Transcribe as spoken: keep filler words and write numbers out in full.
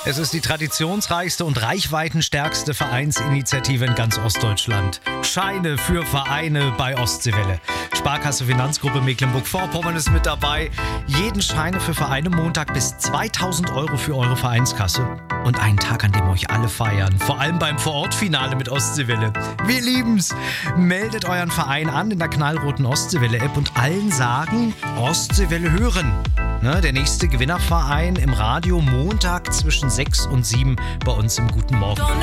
Es ist die traditionsreichste und reichweitenstärkste Vereinsinitiative in ganz Ostdeutschland. Scheine für Vereine bei Ostseewelle. Sparkasse Finanzgruppe Mecklenburg-Vorpommern ist mit dabei. Jeden Scheine für Vereine Montag bis zweitausend Euro für eure Vereinskasse. Und einen Tag, an dem euch alle feiern. Vor allem beim Vorortfinale mit Ostseewelle. Wir lieben's. Meldet euren Verein an in der knallroten Ostseewelle-App und allen sagen, Ostseewelle hören. Ne, der nächste Gewinnerverein im Radio Montag zwischen sechs und sieben bei uns im Guten Morgen.